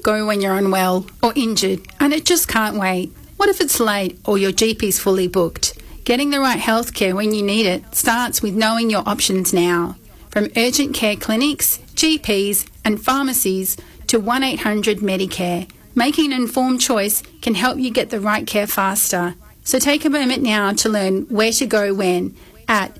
go when you're unwell or injured and it just can't wait? What if it's late or your GP's fully booked? Getting the right healthcare when you need it starts with knowing your options now. From urgent care clinics, GPs and pharmacies to 1-800-Medicare, making an informed choice can help you get the right care faster. So take a moment now to learn where to go when at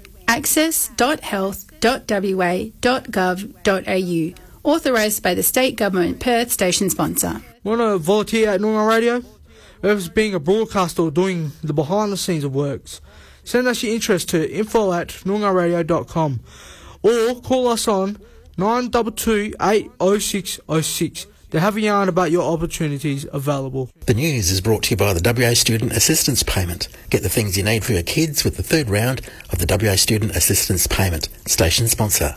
access.health.wa.gov.au. Authorised by the State Government, Perth Station Sponsor. Want to volunteer at Noongar Radio? Whether it's being a broadcaster or doing the behind the scenes of works, send us your interest to info@noongarradio.com or call us on 922 80606 to have a yarn about your opportunities available. The news is brought to you by the WA Student Assistance Payment. Get the things you need for your kids with the third round of the WA Student Assistance Payment. Station sponsor.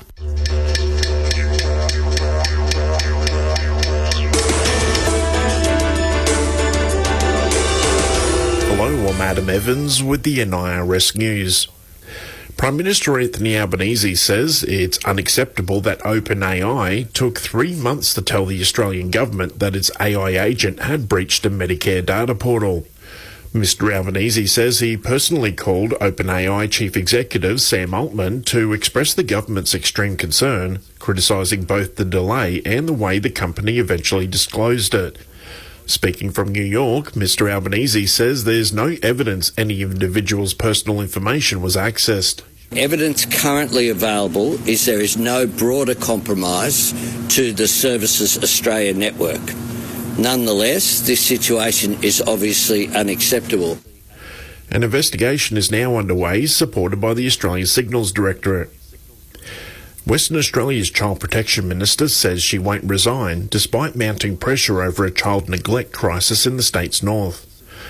Hello, I'm Adam Evans with the NIRS News. Prime Minister Anthony Albanese says it's unacceptable that OpenAI took 3 months to tell the Australian government that its AI agent had breached a Medicare data portal. Mr Albanese says he personally called OpenAI Chief Executive Sam Altman to express the government's extreme concern, criticising both the delay and the way the company eventually disclosed it. Speaking from New York, Mr Albanese says there's no evidence any individual's personal information was accessed. Evidence currently available is there is no broader compromise to the Services Australia network. Nonetheless, this situation is obviously unacceptable. An investigation is now underway, supported by the Australian Signals Directorate. Western Australia's Child Protection Minister says she won't resign despite mounting pressure over a child neglect crisis in the state's north.